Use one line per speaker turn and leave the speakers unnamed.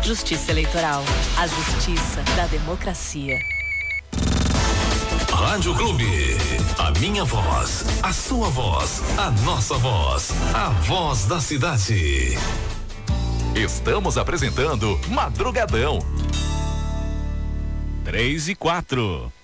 Justiça Eleitoral. A justiça da democracia.
Rádio Clube. A minha voz, a sua voz, a nossa voz. A voz da cidade.
Estamos apresentando Madrugadão. 3 e 4.